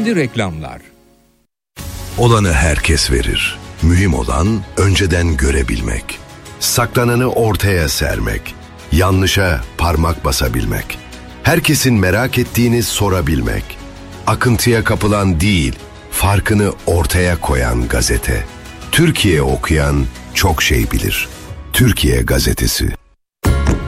Şimdi reklamlar. Olanı herkes verir. Mühim olan önceden görebilmek. Saklananı ortaya sermek. Yanlışa parmak basabilmek. Herkesin merak ettiğini sorabilmek. Akıntıya kapılan değil, farkını ortaya koyan gazete. Türkiye okuyan çok şey bilir. Türkiye Gazetesi.